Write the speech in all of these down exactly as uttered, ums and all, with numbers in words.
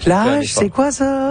plage, c'est quoi ça?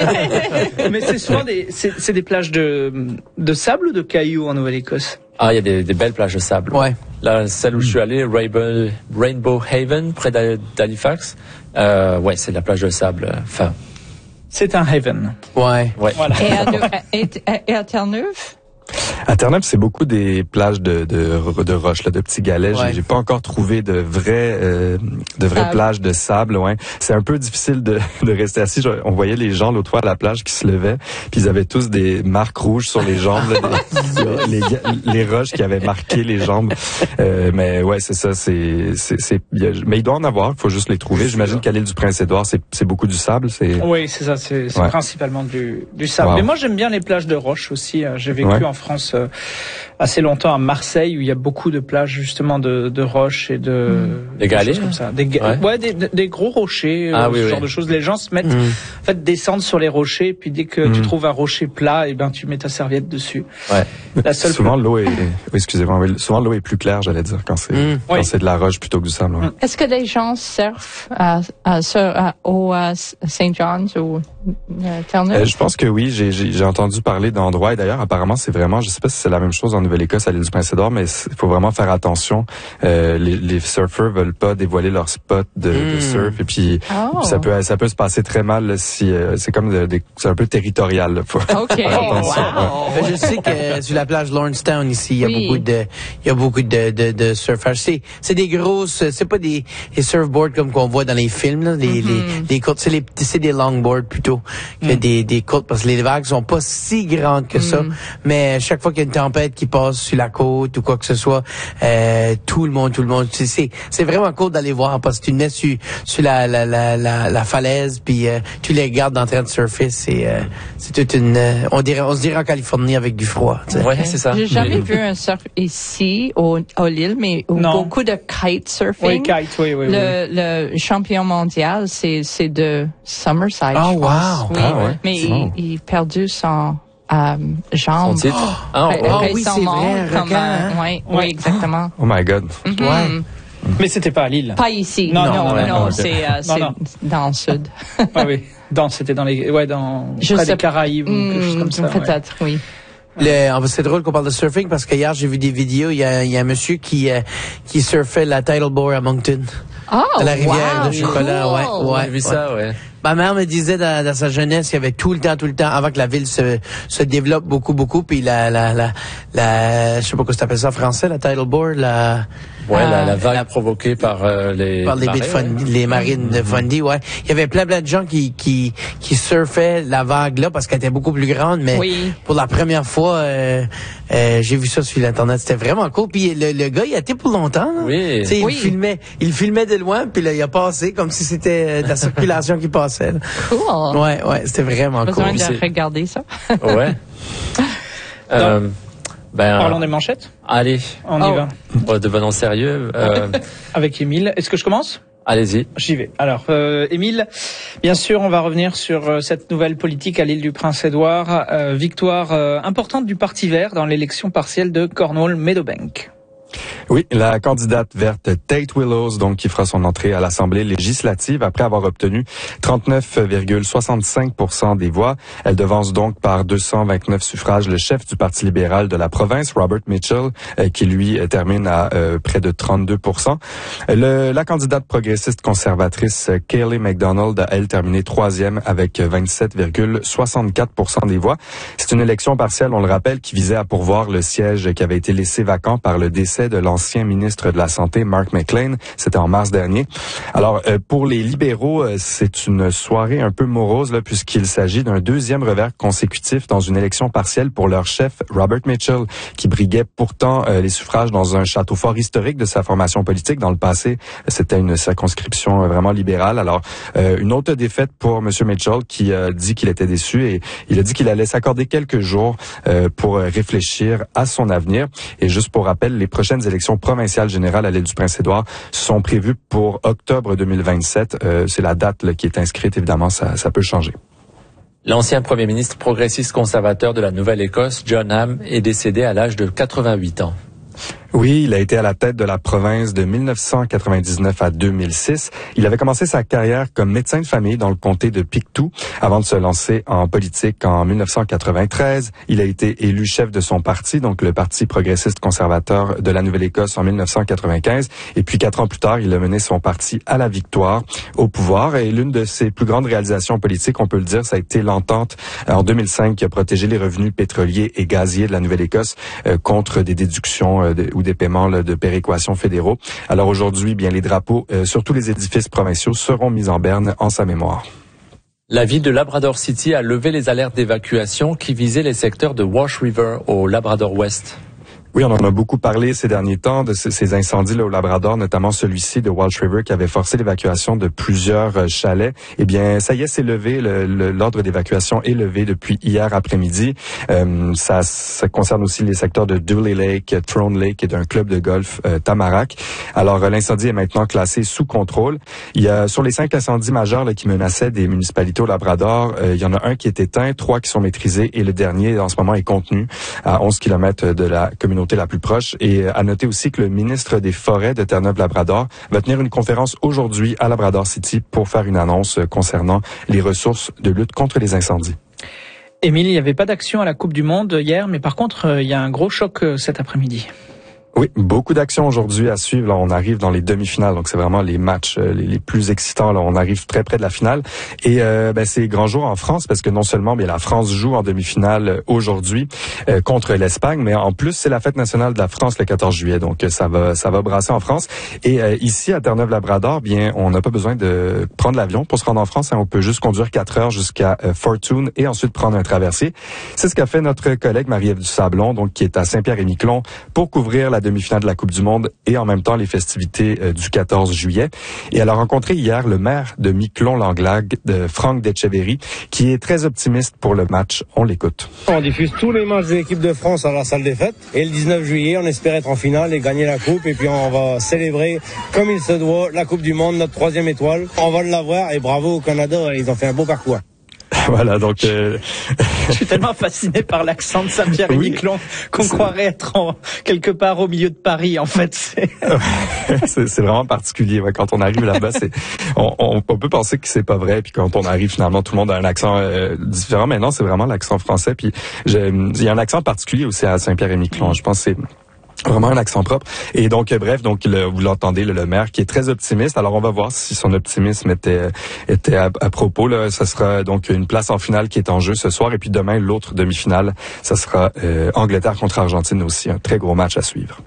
Mais c'est souvent des, c'est, c'est des plages de, de sable ou de cailloux en Nouvelle-Écosse? Ah, il y a des, des belles plages de sable. Ouais. Là, celle où je suis allé, Rainbow, Rainbow Haven, près d'Halifax. Euh, ouais, c'est de la plage de sable. Enfin. C'est un haven. Ouais. Ouais. Voilà. Et à, et, et à Terre-Neuve? À Terre-Neuve, c'est beaucoup des plages de de, de roches, là, de petits galets. Ouais. J'ai, j'ai pas encore trouvé de vraies euh, de vraies Sable. plages de sable. Ouais, c'est un peu difficile de, de rester assis. Je- on voyait les gens l'autre fois à la plage qui se levaient, puis ils avaient tous des marques rouges sur les jambes, là, des- les, ga- les roches qui avaient marqué les jambes. Euh, mais ouais, c'est ça. C'est c'est, c'est il y a- mais il doit en avoir. Il faut juste les trouver. J'imagine qu'à l'île du Prince-Édouard, c'est c'est beaucoup du sable. C'est Oui, c'est ça, c'est, c'est Ouais. principalement du, du sable. Wow. Mais moi, j'aime bien les plages de roches aussi. J'ai vécu Ouais. en France euh, assez longtemps à Marseille, où il y a beaucoup de plages justement de, de roches et de... Des galets, choses comme ça. Des, ga- Ouais. ouais, des, des, des gros rochers, Ah euh, oui, ce oui. genre de choses. Les gens se mettent, Mm. en fait, descendent sur les rochers, puis dès que tu Mm. trouves un rocher plat, et ben tu mets ta serviette dessus. Ouais. La seule souvent l'eau est. Oui, excusez-moi. oui, Souvent l'eau est plus claire, j'allais dire, quand c'est Mm. quand Oui. c'est de la roche plutôt que du sable. Ouais. Mm. Est-ce que des gens surfent à, à, sur, à, au à Saint John's ou à Terre-Neuve? Euh, je pense que oui, j'ai, j'ai, j'ai entendu parler d'endroits et d'ailleurs apparemment c'est vraiment, je sais pas si c'est la même chose en Nouvelle-Écosse à l'île du Prince-Édouard, mais il faut vraiment faire attention. Euh, les, les surfeurs veulent pas dévoiler leur spot de, de Mm. surf et puis, Oh. puis ça peut ça peut se passer très mal là, si euh, c'est comme de- des- c'est un peu territorial. Là, faut OK. faire attention. ouais. Ben, je sais que sur la plage Lawrencetown ici, il y a Oui. beaucoup de, il y a beaucoup de, de, de surfeurs. C'est, c'est des grosses, c'est pas des, des surfboards comme qu'on voit dans les films, là, les, les, les côtes, c'est les, c'est des longboards plutôt que des, des côtes parce que les vagues sont pas si grandes que ça. Mais chaque fois qu'il y a une tempête qui passe sur la côte ou quoi que ce soit, euh, tout le monde, tout le monde, c'est, c'est, c'est vraiment cool d'aller voir parce que tu te mets sur, sur la, la, la, la, la falaise puis euh, tu les regardes en train de surfer. C'est, euh, c'est toute une, euh, on dirait, on se dirait en Californie avec du froid. tu sais. Ouais, c'est ça. J'ai jamais Mais- vu un surf ici, au, au Lille, mais Non. beaucoup de kitesurfing. Oui, kite, oui, oui, oui. Le, le champion mondial, c'est, c'est de Summerside, Oh, je pense. wow. Oui, Ah, ouais. mais Oh. il, il a perdu son euh, jambe. Son titre. Ah, Ré- ouais. Ah oui, c'est récemment, vrai, un comme, requin, hein? euh, oui, oui, Ouais. exactement. Oh my God. Mhm. Ouais. Mais c'était pas à Lille. Pas ici. Non, Non, non, non, ouais, non, non, ok. c'est, euh, c'est non. dans le sud. Ah oui. Dans, c'était dans les, ouais, dans, Je près sais- des Caraïbes ou quelque chose comme ça. ouais. Peut-être, oui. Le, en fait, c'est drôle qu'on parle de surfing parce que hier j'ai vu des vidéos. Il y a, il y a un monsieur qui euh, qui surfait la tidal bore à Moncton, Oh, à la rivière wow, de chocolat. cool. Ouais, ouais. J'ai vu ça, ouais. Ma mère me disait dans, dans sa jeunesse, il y avait tout le temps, tout le temps, avant que la ville se se développe beaucoup, beaucoup. Puis la la la, la je sais pas comment tu appelles ça en français, la tidal board, la Ouais, la, Ah, la vague la- provoquée par euh, les par les marées, baies de Fundy, ouais. les marines de Fundy, ouais. Il y avait plein plein de gens qui qui qui surfaient la vague là parce qu'elle était beaucoup plus grande, mais Oui. pour la première fois, euh, euh, j'ai vu ça sur l'internet, c'était vraiment cool. Puis le, le gars, il a été pour longtemps. Là. Oui. Tu sais, Oui. il filmait, il filmait de loin, puis là il a passé comme si c'était euh, de la circulation qui passait. Là. Cool. Ouais, ouais, c'était vraiment Besoin cool. de c'est- regarder ça. Ouais. euh, ben, Parlons des manchettes. allez, On y Oh. va. oh, devenons sérieux. Euh, Avec Émile. Est-ce que je commence? allez-y. J'y vais. Alors, euh, Émile, bien sûr, on va revenir sur euh, cette nouvelle politique à l'île du Prince-Édouard. Euh, victoire euh, importante du Parti vert dans l'élection partielle de Cornwall-Meadowbank. Oui, la candidate verte Tate Willows, donc qui fera son entrée à l'Assemblée législative après avoir obtenu trente-neuf virgule soixante-cinq pour cent des voix. Elle devance donc par deux cent vingt-neuf suffrages le chef du Parti libéral de la province, Robert Mitchell, euh, qui lui euh, termine à euh, près de trente-deux pour cent. Le, la candidate progressiste conservatrice euh, Kayleigh MacDonald a, elle, terminé troisième avec vingt-sept virgule soixante-quatre pour cent des voix. C'est une élection partielle, on le rappelle, qui visait à pourvoir le siège qui avait été laissé vacant par le décès de l'ancien ministre de la Santé, Mark McLean. C'était en mars dernier. Alors, euh, pour les libéraux, euh, c'est une soirée un peu morose, là, puisqu'il s'agit d'un deuxième revers consécutif dans une élection partielle pour leur chef, Robert Mitchell, qui briguait pourtant euh, les suffrages dans un château fort historique de sa formation politique. Dans le passé, c'était une circonscription euh, vraiment libérale. Alors, euh, une autre défaite pour M. Mitchell, qui a dit qu'il était déçu et il a dit qu'il allait s'accorder quelques jours euh, pour réfléchir à son avenir. Et juste pour rappel, les prochaines élections provinciales générales à l'île du Prince-Édouard sont prévues pour octobre deux mille vingt-sept. Euh, c'est la date là, qui est inscrite. Évidemment, ça, ça peut changer. L'ancien premier ministre progressiste conservateur de la Nouvelle-Écosse, John Ham, est décédé à l'âge de quatre-vingt-huit ans. Oui, il a été à la tête de la province de mille neuf cent quatre-vingt-dix-neuf à deux mille six. Il avait commencé sa carrière comme médecin de famille dans le comté de Pictou avant de se lancer en politique en mille neuf cent quatre-vingt-treize. Il a été élu chef de son parti, donc le Parti progressiste conservateur de la Nouvelle-Écosse en mille neuf cent quatre-vingt-quinze. Et puis quatre ans plus tard, il a mené son parti à la victoire au pouvoir. Et l'une de ses plus grandes réalisations politiques, on peut le dire, ça a été l'entente en deux mille cinq qui a protégé les revenus pétroliers et gaziers de la Nouvelle-Écosse euh, contre des déductions euh, de, ou des paiements là, de péréquation fédéraux. Alors aujourd'hui, bien les drapeaux euh, sur tous les édifices provinciaux seront mis en berne en sa mémoire. La ville de Labrador City a levé les alertes d'évacuation qui visaient les secteurs de Wash River au Labrador-Ouest. Oui, on en a beaucoup parlé ces derniers temps de ces incendies là au Labrador, notamment celui-ci de Walsh River qui avait forcé l'évacuation de plusieurs chalets. Eh bien, ça y est, c'est levé. Le, le, l'ordre d'évacuation est levé depuis hier après-midi. Euh, ça, ça concerne aussi les secteurs de Dooley Lake, Throne Lake et d'un club de golf euh, Tamarack. Alors, l'incendie est maintenant classé sous contrôle. Il y a sur les cinq incendies majeurs là, qui menaçaient des municipalités au Labrador, euh, il y en a un qui est éteint, trois qui sont maîtrisés et le dernier en ce moment est contenu à onze kilomètres de la communauté la plus proche. Et à noter aussi que le ministre des Forêts de Terre-Neuve-Labrador va tenir une conférence aujourd'hui à Labrador City pour faire une annonce concernant les ressources de lutte contre les incendies. Émile, il n'y avait pas d'action à la Coupe du Monde hier, mais par contre, il y a un gros choc cet après-midi. Oui, beaucoup d'actions aujourd'hui à suivre. Là, on arrive dans les demi-finales, donc c'est vraiment les matchs euh, les, les plus excitants. Là, on arrive très près de la finale. Et euh, ben, c'est grand jour en France parce que non seulement bien la France joue en demi-finale aujourd'hui euh, contre l'Espagne, mais en plus c'est la fête nationale de la France le quatorze juillet. Donc ça va ça va brasser en France. Et euh, ici à Terre-Neuve-Labrador, bien on n'a pas besoin de prendre l'avion pour se rendre en France. Hein. On peut juste conduire quatre heures jusqu'à euh, Fortune et ensuite prendre un traversier. C'est ce qu'a fait notre collègue Marie-Ève Dusablon, donc qui est à Saint-Pierre-et-Miquelon pour couvrir la demi-finale de la Coupe du Monde et en même temps les festivités euh, du quatorze juillet. Et elle a rencontré hier le maire de Miquelon-Langlade, de Franck Decheverry, qui est très optimiste pour le match. On l'écoute. On diffuse tous les matchs de l'équipe de France à la salle des fêtes. Et le dix-neuf juillet, on espère être en finale et gagner la Coupe. Et puis on va célébrer comme il se doit la Coupe du Monde, notre troisième étoile. On va l'avoir et bravo au Canada, ils ont fait un beau parcours. Voilà, donc... Euh... Je suis tellement fasciné par l'accent de Saint-Pierre-et-Miquelon oui, qu'on c'est... croirait être en, quelque part au milieu de Paris, en fait. C'est, c'est, c'est vraiment particulier. Ouais. Quand on arrive là-bas, c'est, on, on, on peut penser que c'est pas vrai. Puis quand on arrive, finalement, tout le monde a un accent euh, différent. Mais non, c'est vraiment l'accent français. Puis il y a un accent particulier aussi à Saint-Pierre-et-Miquelon. Je pense que c'est... vraiment un accent propre. Et donc, bref, donc le, vous l'entendez, le, le maire qui est très optimiste. Alors, on va voir si son optimisme était était à, à propos. Là, ça sera donc une place en finale qui est en jeu ce soir. Et puis demain, l'autre demi-finale, ça sera euh, Angleterre contre Argentine aussi. Un très gros match à suivre.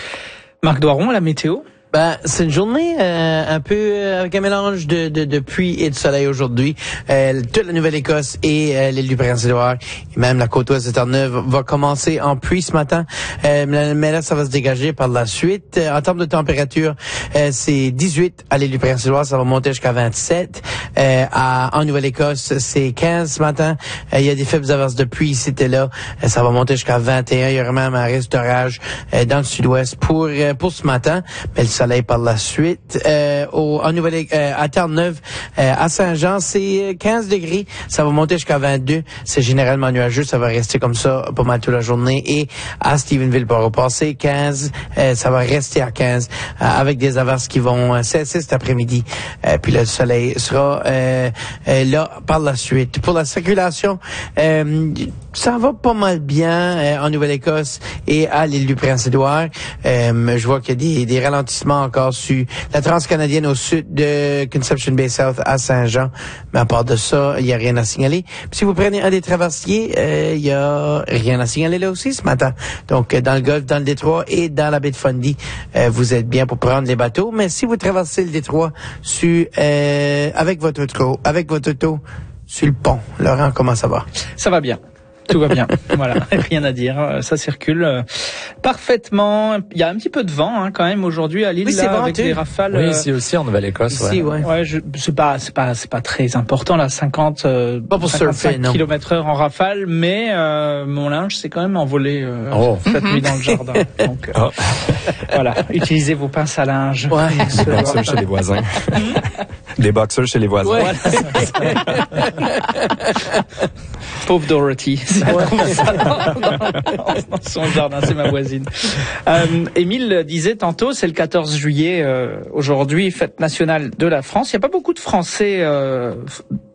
Marc Doiron, la météo? Ben, c'est une journée euh, un peu euh, avec un mélange de, de, de pluie et de soleil aujourd'hui. Euh, toute la Nouvelle-Écosse et euh, l'île du Prince-Édouard et même la côte ouest de Terre-Neuve va commencer en pluie ce matin. Euh, mais là, ça va se dégager par la suite. Euh, en termes de température, euh, c'est dix-huit à l'île du Prince-Édouard, ça va monter jusqu'à vingt-sept. Euh, à, en Nouvelle-Écosse, c'est quinze ce matin. Euh, il y a des faibles averses de pluie ici et là. Euh, ça va monter jusqu'à vingt et un. Il y aura même un risque d'orage euh, dans le sud-ouest pour euh, pour ce matin. Mais le soleil par la suite. Euh, au, en Nouvelle, euh, à Terre-Neuve, euh, à Saint-Jean, c'est quinze degrés. Ça va monter jusqu'à vingt-deux. C'est généralement nuageux. Ça va rester comme ça pas mal toute la journée. Et à Stephenville, pour repasser, quinze. Euh, ça va rester à quinze euh, avec des averses qui vont euh, cesser cet après-midi. Euh, puis le soleil sera euh, euh, là par la suite. Pour la circulation, euh, ça va pas mal bien euh, en Nouvelle-Écosse et à l'île du Prince-Édouard. Euh, je vois qu'il y a des, des ralentissements encore sur la transcanadienne au sud de Conception Bay South à Saint-Jean. Mais à part de ça, il n'y a rien à signaler. Puis si vous prenez un des traversiers, euh, il n'y a rien à signaler là aussi ce matin. Donc, dans le Golfe, dans le Détroit et dans la baie de Fundy, euh, vous êtes bien pour prendre les bateaux. Mais si vous traversez le Détroit sur, euh, avec votre auto, avec votre auto sur le pont, Laurent, comment ça va? Ça va bien. Tout va bien, voilà, rien à dire, ça circule euh, parfaitement. Il y a un petit peu de vent hein, quand même aujourd'hui à Lille, oui, là, avec des rafales. Oui, ici aussi en Nouvelle-Écosse. Ici, ouais. ouais. Ouais, je, c'est pas, c'est pas, c'est pas très important là, cinquante, euh, pas pour surfer, non. kilomètres heure en rafale, mais euh, mon linge s'est quand même envolé euh, oh. cette nuit dans le jardin. Donc euh, oh. Voilà, utilisez vos pinces à linge. Ouais. Des boxers chez les voisins. Des boxers chez les voisins. Ouais. Pauvre Dorothy. Si elle trouve ça dans, dans- dans son jardin, c'est ma voisine. Euh, Émile disait tantôt, c'est le quatorze juillet, euh, aujourd'hui, fête nationale de la France. Il n'y a pas beaucoup de Français euh,